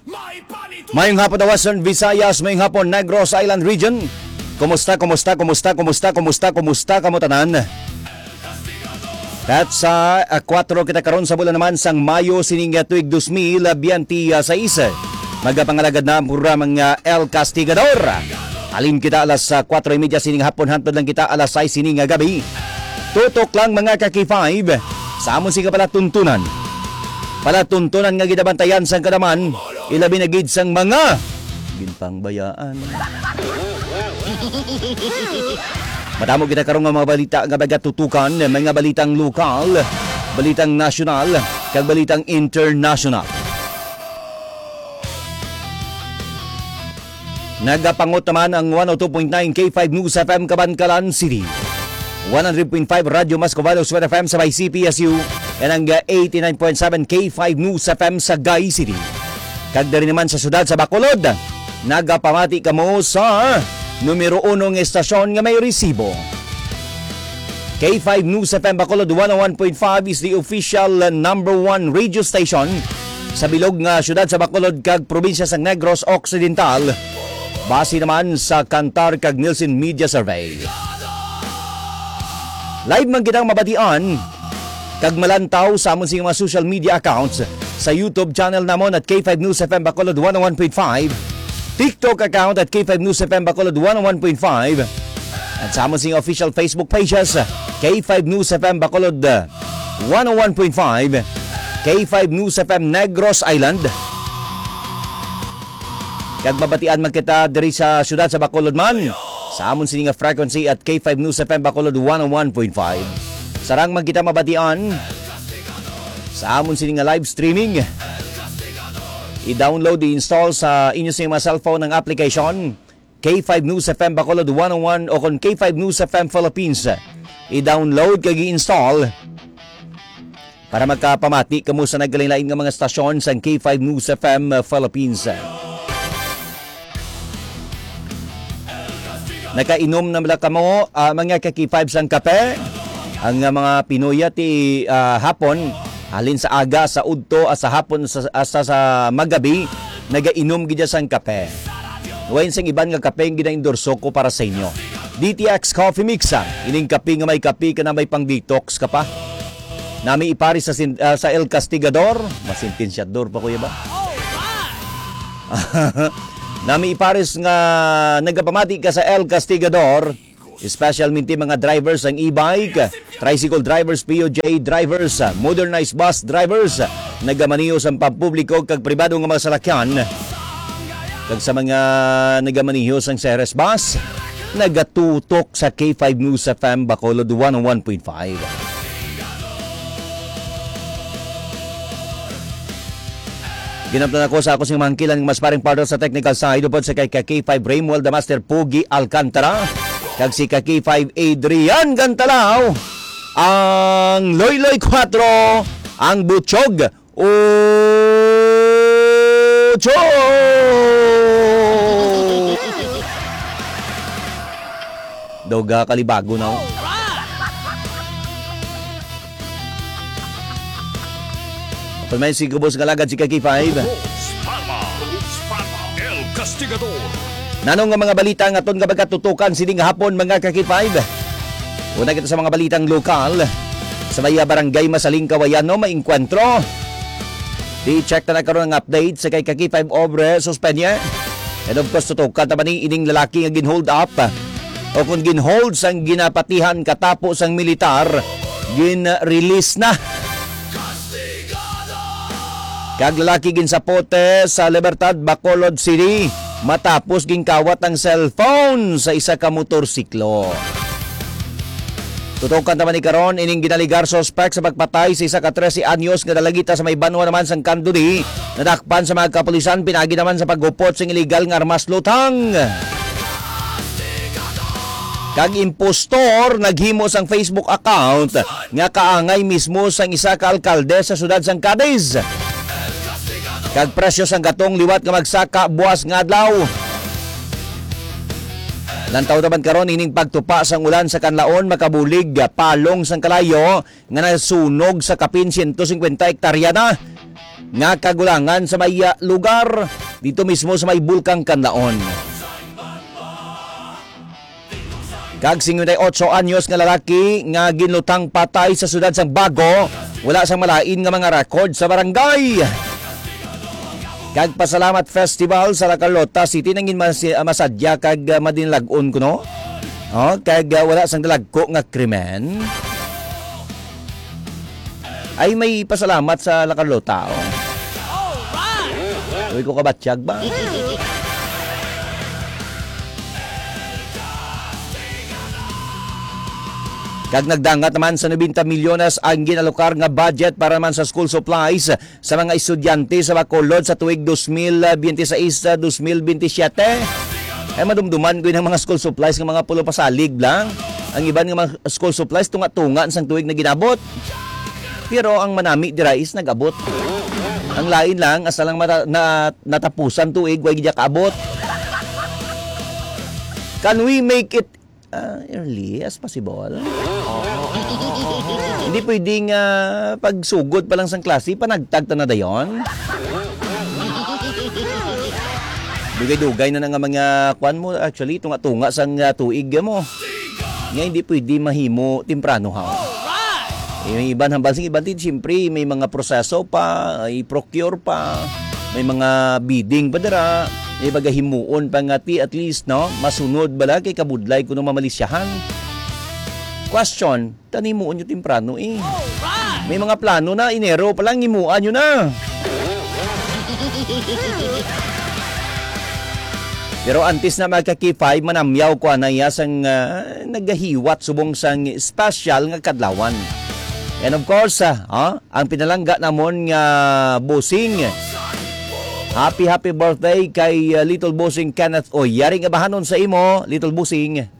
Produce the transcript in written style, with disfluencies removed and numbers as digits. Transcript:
Mayong hapon na Western Visayas, mayong hapon Negros Island Region. Kumusta kamo tanan? At sa 4 kita karon sa bulan naman sang Mayo sining tuig 2026. Magapangalagad na ang programang El Castigador. Alin kita alas 4:30 sining hapon, hantod lang kita alas 6 sining gabi. Tutok lang mga kaki-5 sa amon siga palatuntunan. Palatuntunan nga gidabantayan sang kadaman, ilabi na gid sang mga ginpang bayaan. Madamo kita karong mga balita nga bagatutukan, mga balitang lokal, balitang nasyonal, kag balitang international. Nagapangot naman ang 102.9 K5 News FM Cabancalan City, 100.5 Radyo Mascovado Sweat FM sa CPSU, at ang 89.7 K5 News FM sa Gay City. Kag dari naman sa syudad sa Bacolod, nagapamati kamo sa numero 1 ng estasyon nga may resibo. K5 News FM Bacolod 101.5 is the official number 1 radio station sa bilog nga syudad sa Bacolod kag probinsya sa Negros Occidental, base naman sa Kantar kag Nielsen Media Survey. Live man kitang mabatian kag malantaw sa amon sing mga social media accounts sa YouTube channel namon at K5 News FM Bacolod 101.5, TikTok account at K5 News FM Bacolod 101.5, at sa amon sing official Facebook pages K5 News FM Bacolod 101.5, K5 News FM Negros Island. Kag babatian man kita diri sa syudad sa Bacolod man sa amon sing frequency at K5 News FM Bacolod 101.5. Sarang man kita mabatian sa amon sing live streaming. I-download, i-install sa inyo sa mga cellphone ng application K5 News FM Bacolod 101 o kung K5 News FM Philippines. I-download kag i-install para magkapamati kamo sa nagkalilain nga mga stasyon sa K5 News FM Philippines. Nakainom na mula kamo mga kaki-5 sang kape. Ang mga Pinoy ti hapon halin sa aga, sa udto, sa hapon, sa magabi, nagainom gidya sang kape. Ngayon sang iban nga kape ang gina-endorso ko para sa inyo. DTX Coffee Mix, ining kape nga may kape ka na may pang-detox ka pa. Nami ipari sa El Castigador, masintensyador pa kuya ba? Nami iparis nga nagapamati ka sa El Castigador, special minti mga drivers ng e-bike, tricycle drivers, POJ drivers, modernized bus drivers, nagamaniho sa pampubliko kag pribado nga mga salakyan, kag sa mga nagamaniho sa Ceres bus, nagatutok sa K5 News FM Bacolod 101.5. Ginaptan ako sa ako sing mangkilan mas paring partner sa technical side upod sa kay K5 Raymwell the Master Pugi Alcantara, kag si K5 Adrian Gantalao, ang Loyloy 4, ang Butchog 8. Doga kalibago na ako. Pagmay si Kubos Galagad si K5. El Castigador. Nanong nga mga balita nga aton nga bagatutukan sining hapon mga kaki-5. Una kita sa mga balitang lokal. Sa Maya Barangay Masaling Kawayano maengkwentro. I-check na nagkaroon ng update sa kay kaki-5 Obre Suspenye. And of course tutukan naman ining lalaki nga ginhold up. O kung ginhold sang ginapatihan katapos ang militar, gin-release na. Kag lalaki ginsapote sa Libertad, Bacolod City matapos ginkawat ang cellphone sa isa ka motorsiklo. Tutukan naman ni karon ining ginaligar suspect sa pagpatay sa isa ka 13 anyos nga dalagita sa may banwa naman sang Kanduri. Nadakpan sa mga kapulisan, pinagi naman sa paggupot sa illegal nga armas lutang. Kag impostor naghimo sang Facebook account nga kaangay mismo sang isa ka alkalde sa syudad sang Cadiz. Kag presyo sang gatong liwat nga magsaka buwas nga adlaw. Lantaw naman karon ining pagtupa sang ulan sa kanlaon makabulig palong sang kalayo nga nasunog sa kapin 150 hektarya na nga kagulangan sa may lugar dito mismo sa may bulkang Kanlaon. Kag 58 anyos nga lalaki nga ginlutang patay sa sudad sang Bago, wala sang malain nga mga record sa barangay. Kag Pasalamat Festival sa Lacarlota City nangin masadya kag madinlagon kuno. Oh, kag wala sang dalagko nga krimen. Ay may pasalamat sa Lacarlota. Oh. Uy ko kabatsyag ba? Kag nagdangat naman sa 90 milyones ang ginalokar nga budget para naman sa school supplies sa mga estudyante sa Bacolod sa tuig 2026-2027. Ay madumduman ko yung mga school supplies ng mga pulo pasalig lang. Ang iban ng mga school supplies tunga-tunga sang tuig na ginabot. Pero ang manami dira is nagabot. Ang lain lang asa lang natapusan tuig way gidya kaabot. Can we make it early as possible? Hindi pwedeng pagsugod pa lang sa klase, panagtagta na dayon. Dugay-dugay na nga mga kwan mo, actually, tunga-tunga sang tuig mo. Nga hindi pwede mahimo temprano ha. Yung iban hambal sing iban din, siyempre may mga proseso pa, i-procure pa, may mga bidding pa dira. May bagahimuon pa nga ti at least no masunod bala kay kabudlay kuno mamalisyahan. Question, tanimuon nyo temprano eh. May mga plano na Enero pa lang himuan nyo na. Pero antes na magka-K5 manamyaw ko anaya sang nagahiwat subong sang special nga kadlawan. And of course, ang pinalangga namon nga busing. Happy birthday kay Little Bossing Kenneth. O, yaring abahanon sa imo, Little Bossing.